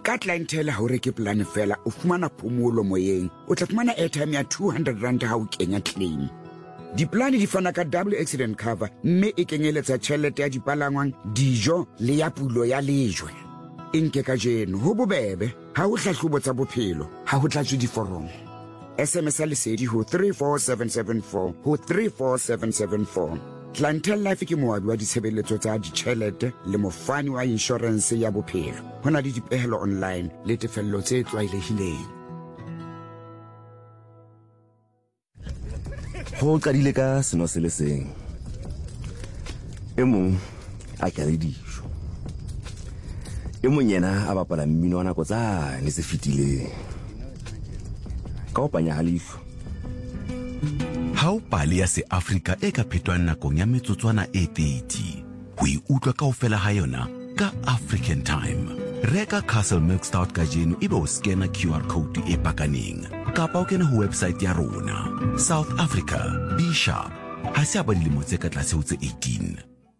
ka clientele ha o reke plan fela o fumana phomolo moyeng o tla fumana airtime ya 200 rand ha o kenya claim. Diplane di fana ka double accident cover mme e kenyeletsa tjhelete ya dipalangwang, dijo le ya pulo ya lejwe. Nke ka jeno ho bobebe ha o hlahlobo tsa bophelo ha ho tlatswe diforomo. SMS lesedi ho 34774 ho 34774. Clientele Life ke moabi wa ditshebeletso tsa ditjhelete le mofani wa insurance ya bophelo. Hona le dipehelo online le tefello tse tlwaelehileng. Ho qadile ka seno se le seng. E mong a ka le dijo. E mong yena a bapala mmino wa nako tsane se fetileng. Ka o panya halifo. Ha o pale ya se-Afrika e ka phetwang nakong ya metsotswana e 30, ho e utlwa kaofela ha yona ka African Time. Reka Castle Milk Stout ka jeno ebe o scanner QR code e pakaneng. Kapa o kena ho website ya rona. South Africa, be sharp. Ha se ba dilemo tse ka tlase ho tse 18.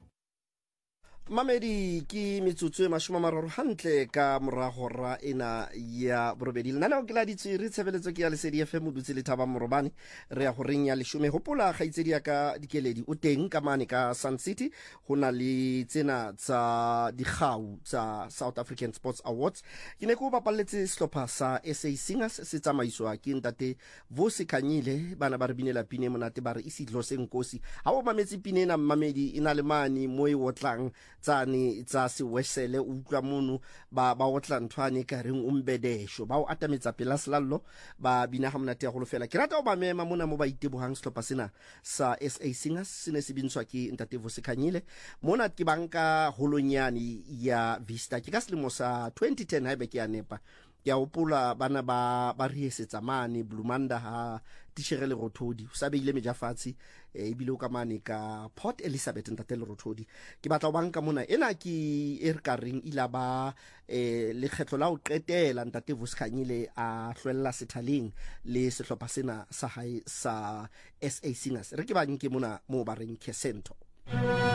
Mamedi ki mitsutsu mashuma mararo hantle ka morago ra ena ya borobedi le nana o kila ditse re tshebeletso ke ya Lesedi FM dutse le Thaba Morobane re ya go reng ya leshume hopola gaitsedi ya ka dikeledi o teng ka mane ka Sun City hona le tsena tsa digau tsa South African Sports Awards ke ne go bapaletse slopha sa SA Singers se tsamaiswa ke ntate Vusikhanyile bana ba re binela pine monate ba re isidlo senkosi ha o mametsi pine na Mamedi ina le mane mo e wotlang tsane tsa se wesele utlwa mono ba otla nthwane ka reng umbedesho ba o atametsa pela selalo ba bina ha monate ya go lofela ke rata o ba mema mona mo ba itebohang slopha sena sa SA Singers sene se binswa ke ntate Vusikhanyile mona ke banka holonyane ya Vista ke ka selemo sa 2010 ha be ke ya nepa ke a opola bana ba riesetsa mane Blumanda ha tishere le Rothodi o sa beile mejafatsi ebile o ka mane ka Port Elizabeth ntate le Rothodi ke batla o banka mona ena ke e re ka reng ila ba le kgetlo la o qetela ntate Vusikhanyile a hlwella sethaleng le sehlopha sena sa hae sa SA Singers re ke ba nke mona mo ba reng Kesento.